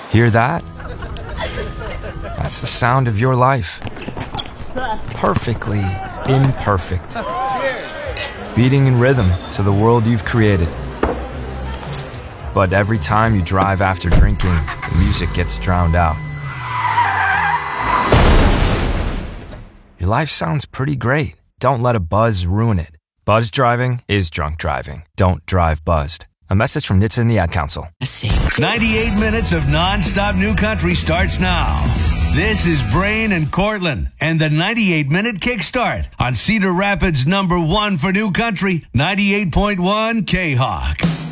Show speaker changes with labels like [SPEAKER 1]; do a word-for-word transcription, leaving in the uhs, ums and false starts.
[SPEAKER 1] Hear that? That's the sound of your life. Perfectly imperfect. Beating in rhythm to the world you've created. But every time you drive after drinking, the music gets drowned out. Your life sounds pretty great. Don't let a buzz ruin it. Buzz driving is drunk driving. Don't drive buzzed. A message from N H T S A and the Ad Council.
[SPEAKER 2] ninety-eight minutes of non-stop new country starts now. This is Brain and Cortland and the ninety-eight minute Kickstart on Cedar Rapids number one for new country, ninety-eight point one K-Hawk.